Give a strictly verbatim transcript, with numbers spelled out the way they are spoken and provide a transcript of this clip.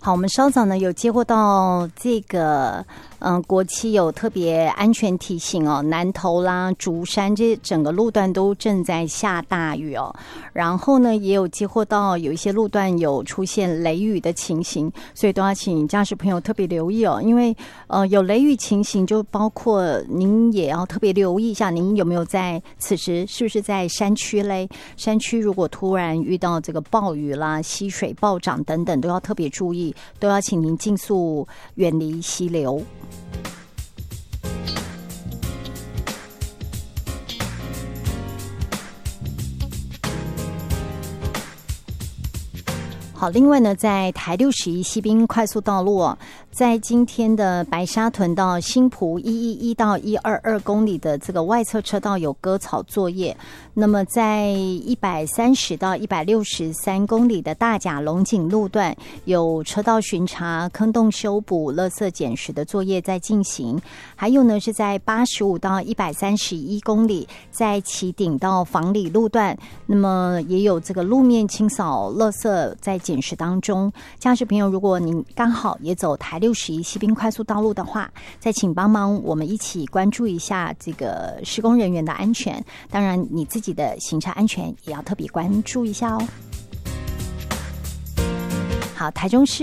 好，我们稍早呢有接获到这个，嗯，国七有特别安全提醒哦，南投啦、竹山这整个路段都正在下大雨哦。然后呢，也有接获到有一些路段有出现雷雨的情形，所以都要请驾驶朋友特别留意哦，因为呃有雷雨情形，就包括您也要特别留意一下，您有没有在此时是不是在山区嘞？山区如果突然遇到这个暴雨啦、溪水暴涨等等，都要特别注意。都要请您尽速远离溪流。好，另外呢，在台六十一西滨快速道路哦，在今天的白沙屯到新埔一一一到一二二公里的这个外侧车道有割草作业，那么在一百三十到一百六十三公里的大甲龙井路段有车道巡查、坑洞修补、垃圾捡拾的作业在进行，还有呢是在八十五到一百三十一公里在旗顶到房里路段，那么也有这个路面清扫、垃圾在检视当中。驾驶朋友，如果您刚好也走台六十一西滨快速道路的话，再请帮忙我们一起关注一下这个施工人员的安全，当然你自己的行车安全也要特别关注一下哦。好，台中市